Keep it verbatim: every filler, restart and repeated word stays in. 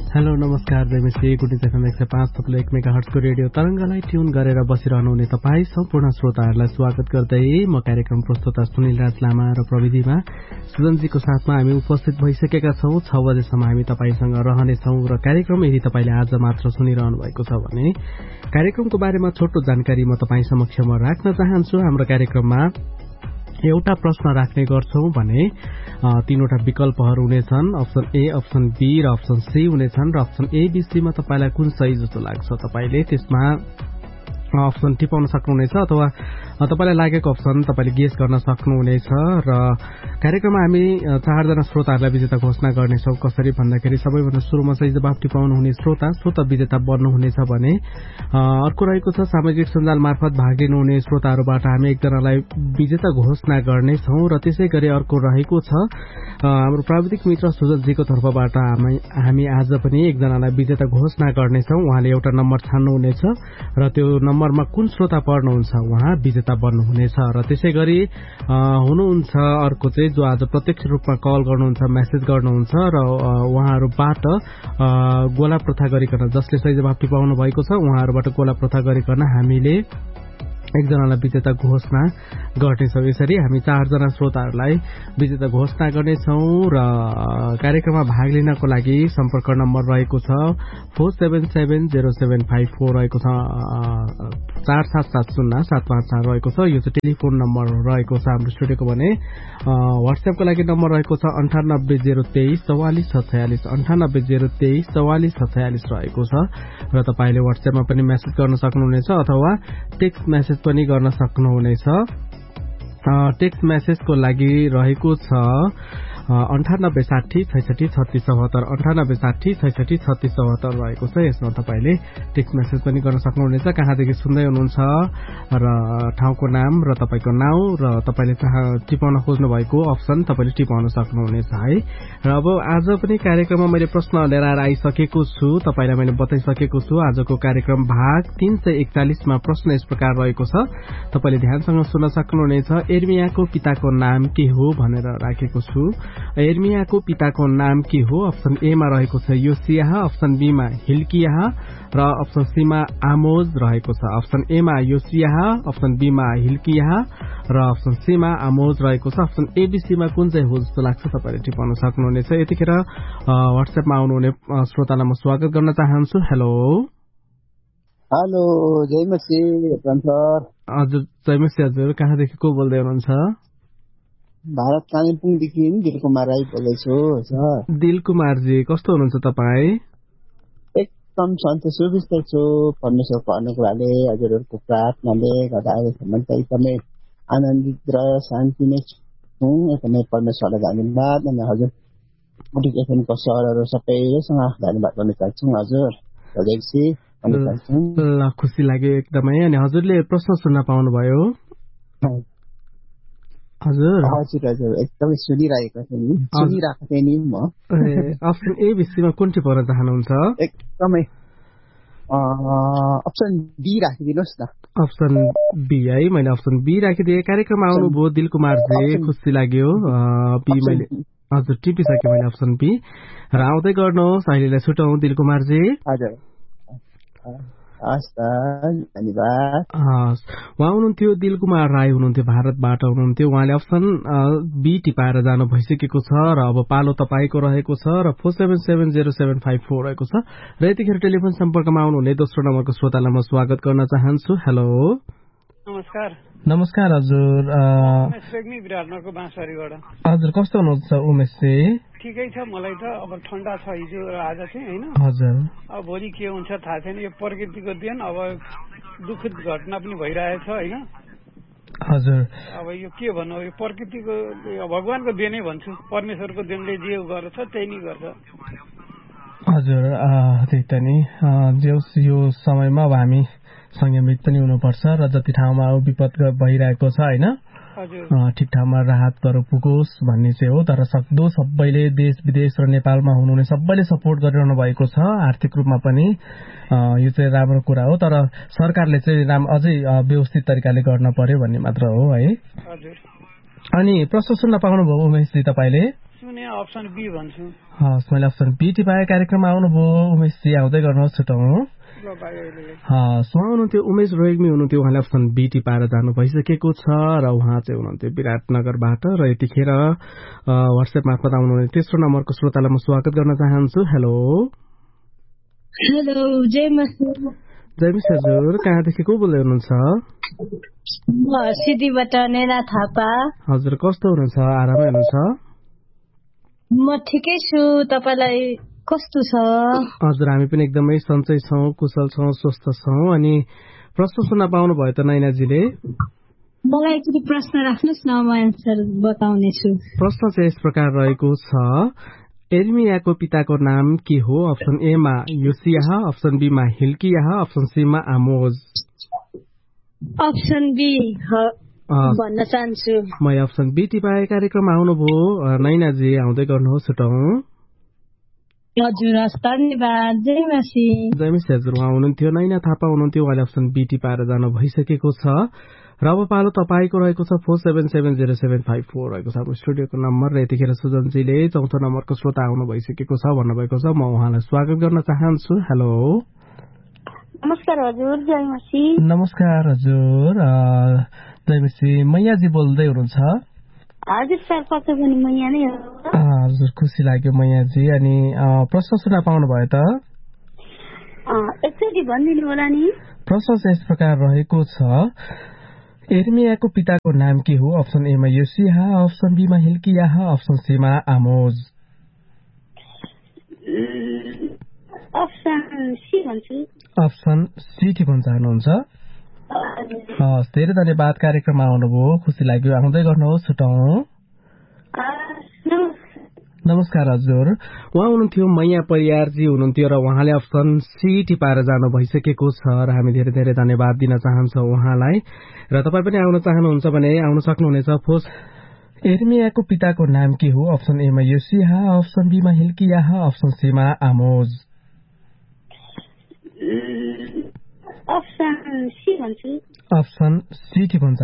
Hello नमस्कार जयमेसी गुडिज FM एक सय पाँच थप्लो एक मेगा हर्ट्जको रेडियो तरंगलाई ट्युन गरेर बसिरहनुहुने तपाईँ सम्पूर्ण श्रोताहरूलाई स्वागत गर्दै म कार्यक्रम प्रस्तुता सुनिल राज लामा र प्रविधिमा सुजनजीको साथमा हामी उपस्थित भइसकेका छौं। छ बजेसम्म हामी तपाईसँग रहनेछौं र कार्यक्रम यदि तपाईले आज मात्र सुनिरहनु भएको छ भने कार्यक्रमको बारेमा छोटो जानकारी म तपाईँ समक्ष म राख्न चाहन्छु। हाम्रो कार्यक्रममा एउटा प्रश्न राख्ने गर्छौं भने तीनवटा विकल्पहरू हुनेछन्। अप्सन ए, अप्सन बी र अप्सन सी हुनेछन् र अप्सन ए बी सी मा तपाईलाई कुन सही जस्तो लाग्छ तपाईले त्यसमा अप्सन टिपाउन सक्नुहुनेछ अथवा तपाईलाई लागेको अप्सन तपाईले गेस गर्न सक्नुहुनेछ। र कार्यक्रममा हामी चारजना श्रोताहरूलाई विजेता घोषणा गर्नेछौं। कसरी भन्दाखेरि सबैभन्दा सुरुमा सही जवाफ टिपाउनु हुने श्रोता स्वत विजेता बन्नुहुनेछ भने अर्को रहेको छ सामाजिक सञ्जाल मार्फत भाग लिनुहुने श्रोताहरूबाट हामी एकजनालाई विजेता घोषणा गर्नेछौं। र त्यसै गरी अर्को रहेको छ हाम्रो प्राविधिक मित्र सुजनजीको तर्फबाट हामी आज पनि एकजनालाई विजेता घोषणा गर्नेछौं। उहाँले एउटा नम्बर छान्नुहुनेछ र त्यो नम्बरमा कुन श्रोता पर्नुहुन्छ उहाँ विजेता बन्नुहुनेछ। र त्यसै गरी हुनुहुन्छ अर्को चाहिँ जो आज प्रत्यक्ष रूपमा कल गर्नुहुन्छ, मेसेज गर्नुहुन्छ र उहाँहरूबाट गोला प्रथा गरिकन जसले सही जवाफ टिपाउनु भएको छ उहाँहरूबाट गोला प्रथा गरिकन हामीले एकजनालाई विजेता घोषणा गर्नेछौं। यसरी हामी चारजना श्रोताहरूलाई विजेता घोषणा गर्नेछौं र कार्यक्रममा भाग लिनको लागि सम्पर्क नम्बर रहेको छ four seven seven zero seven five four रहेको छ, चार सात सात शून्य सात पाँच चार रहेको छ। यो चाहिँ टेलिफोन नम्बर रहेको छ हाम्रो स्टुडियोको भने व्हाट्सएपको लागि नम्बर रहेको छ अन्ठानब्बे जेरो तेइस चौवालिस छ छयालिस अन्ठानब्बे जेरो तेइस चौवालिस छ छयालिस रहेको छ। र तपाईले व्हाट्सएपमा पनि मेसेज गर्न सक्नुहुनेछ अथवा टेक्स्ट मेसेज पनि गर्न सक्नुहुनेछ। टेक्स्ट मेसेजको लागि रहेको छ अन्ठानब्बे साठी छैसठी छत्तीस चौहत्तर अन्ठानब्बे साठी छैसठी छत्तीस चौहत्तर रहेको छ। यसमा तपाईले टेक्स्ट मेसेज पनि गर्न सक्नुहुनेछ। कहाँदेखि सुन्दै हुनुहुन्छ र ठाउँको नाम र तपाईको नाउँ र तपाईले टिपाउन खोज्नु भएको अप्सन तपाईले टिपाउन सक्नुहुनेछ है। र अब आज पनि कार्यक्रममा मैले प्रश्न लिएर आइसकेको छु। तपाईलाई मैले बताइसकेको छु आजको कार्यक्रम भाग तीन सय एकचालिस मा प्रश्न यस प्रकार रहेको छ। तपाईले ध्यानसँग सुन्न सक्नुहुनेछ। एर्मियाको पिताको नाम के हो भनेर राखेको छु। एर्मियाको पिताको नाम के हो? अप्सन ए मा रहेको छ योसियाह, अप्सन बी मा हिल्कियाह र अप्सन सी मा आमोज रहेको छ। अप्सन ए मा योसियाह, अप्सन बी मा हिल्कियाह र अप्सन सी मा आमोज रहेको छ। अप्सन ए बी सी मा कुन चाहिँ हो जस्तो लाग्छ तपाईले टिपाउन सक्नुहुनेछ। यतिखेर व्हाट्सएपमा आउनुहुने श्रोतालाई म स्वागत गर्न चाहन्छु। Hello hello जयमसी sir. हजुर जयमसी हजुर, कहाँदेखि को बोल्दै हुनुहुन्छ? भारत कालिम्पोङदेखि दिलकुमार राई बोल्दैछु सर। दिलकुमारजी कस्तो हुनुहुन्छ तपाईँ? एकदम सन्चो सुविस्ता छु परमेश्वरको अनुग्रहले हजुरहरूको प्रार्थनाले गर्दा अहिलेसम्म चाहिँ एकदमै आनन्दित र शान्ति नै छु। एकदमै परमेश्वरलाई धन्यवाद अनि हजुर एफएमको सरहरू सबैसँग धन्यवाद गर्न चाहन्छु हजुर। ल खुसी लाग्यो एकदमै। अनि हजुरले प्रश्न सुन्न पाउनुभयो? हजुर हजुर हजुर एकदमै सुनिरहेको थिएँ नि सुनिरहेको थिएँ नि म। अप्सन ए बी सी मा कुन टिपाउन चाहनुहुन्छ? एकदमै अप्सन बी राखिदिनुहोस् न। अप्सन बी है, मैले अप्सन बी राखिदिएँ। कार्यक्रममा आउनुभयो दिलकुमारजी, खुसी लाग्यो। बी मैले हजुर टिपिसकेँ मैले अप्सन बी। र आउँदै गर्नुहोस्, अहिलेलाई छुटाउँ दिलकुमारजी। हजुर धन्यवाद। उहाँ हुनुहुन्थ्यो दिलकुमार राई हुनुहुन्थ्यो, भारतबाट हुनुहुन्थ्यो। उहाँले अप्सन बी टिपाएर जानु भइसकेको छ र अब पालो तपाईँको रहेको छ र four seven seven zero seven five four रहेको छ। र यतिखेर टेलिफोन सम्पर्कमा आउनुहुने दोस्रो नम्बरको श्रोतालाई म स्वागत गर्न चाहन्छु। हेलो नमस्कार। नमस्कार हजुर। हजुर कस्तो हुनुहुन्छ उमेशजी? ठिकै छ मलाई त। अब ठन्डा छ हिजो र आज चाहिँ होइन। हजुर अब भोलि के हुन्छ थाहा छैन। यो प्रकृतिको देन, अब दुःखद घटना पनि भइरहेछ होइन। हजुर अब यो के भन्नु, यो प्रकृतिको भगवानको देनै भन्छु। परमेश्वरको देनले जे गर्छ त्यही नै गर्छ। हजुर त्यही त नि। यो समयमा अब हामी संयमित पनि हुनुपर्छ र जति ठाउँमा विपद भइरहेको छ होइन ठिक ठाउँमा राहतहरू पुगोस् भन्ने चाहिँ हो। तर सक्दो सबैले देश विदेश र नेपालमा हुनुहुने सबैले सपोर्ट गरिरहनु भएको छ आर्थिक रूपमा पनि। यो चाहिँ राम्रो कुरा हो, तर सरकारले चाहिँ राम अझै व्यवस्थित तरिकाले गर्न पर्यो भन्ने मात्र हो है। हजुर। अनि प्रश्न सुन्न पाउनुभयो उमेशजी तपाईँले? सुने अप्सन बी भन्छु। हस् मैले अप्सन बी टिपाए। कार्यक्रममा आउनुभयो उमेशजी, आउँदै गर्नुहोस् छुटाउँ। हस् उहाँ हुनुहुन्थ्यो उमेश रोइग्मी हुनुहुन्थ्यो, उहाँले अप्सन बी टिपाएर जानु भइसकेको छ र उहाँ चाहिँ हुनुहुन्थ्यो विराटनगरबाट र यतिखेर व्हाट्सएप मार्फत आउनुहुने तेस्रो नम्बरको श्रोतालाई म स्वागत गर्न चाहन्छु। हेलो हेलो जय मसी। जय मिस हजुर, कहाँदेखि को बोल्दै हुनुहुन्छ? म सिडीबाट नेना थापा। हजुर कस्तो हुनुहुन्छ, आरामै हुनुहुन्छ? म ठिकै छु, तपाईलाई कस्तो छ? हजुर हामी पनि एकदमै सन्चै छौँ, कुशल छौँ, स्वस्थ छौँ। अनि प्रश्न सुन्न पाउनु भयो त नैनाजीले? मलाई एकचोटि प्रश्न राख्नुहोस् न, म एन्सर बताउने छु। प्रश्न चाहिँ यस प्रकार रहेको छ, एर्मियाको पिताको नाम के हो? अप्सन ए मा योसियाह, अप्सन बी मा हिल्कियाह, अप्सन सी मा आमोज। अप्सन बी भन्न चाहन्छु। म अप्सन बी टिपाए। कार्यक्रममा आउनुभयो नैनाजी, आउँदै गर्नुहोस् छुटाउँ। हजुर हस् धन्यवाद। जय मसी। जय मिस हजुर, उहाँ हुनुहुन्थ्यो नैना थापा हुनुहुन्थ्यो, उहाँले अप्सन बी टिपाएर जानु भइसकेको छ। र अब पालो तपाईँको रहेको छ four seven seven zero seven five four रहेको छ हाम्रो स्टुडियोको नम्बर र यतिखेर सुजनजीले चौथो नम्बरको श्रोता आउनु भइसकेको छ भन्नुभएको छ। म उहाँलाई स्वागत गर्न चाहन्छु। हेलो नमस्कार हजुर, जय मसी। नमस्कार हजुर, जय मसी। मैयाजी बोल्दै हुनुहुन्छ? हजुर सर, पक्कै पनि मैया नै हो। हजुर खुसी लाग्यो मैयाजी। अनि प्रश्न सुन्न पाउनु भयो त? एकचोटि भनिदिनु होला नि। प्रश्न चाहिँ यस प्रकार रहेको छ, एर्मियाको पिताको नाम के हो? अप्सन ए मा योसियाह, अप्सन बी मा हिल्कियाह, अप्सन सी मा आमोज। अप्सन सी भन्छु। अप्सन सी टिप्न चाहनुहुन्छ? हस् धेरै धन्यवाद। कार्यक्रममा आउनुभयो, खुसी लाग्यो। आउँदै गर्नुहोस् छुटाउँ। नमस्कार हजुर, उहाँ हुनुहुन्थ्यो मैया परियारजी हुनुहुन्थ्यो र उहाँले अप्सन सी टिपाएर जानु भइसकेको छ र हामी धेरै धेरै धन्यवाद दिन चाहन्छौँ उहाँलाई। र तपाईँ पनि आउन चाहनुहुन्छ भने आउन सक्नुहुनेछ। फोस एर्मियाको पिताको नाम के हो? अप्सन ए मा योसियाह, अप्सन बी मा हिल्कियाह, अप्सन सी मा आमोज। अप्सन सी भन्छु। Option C टिप्न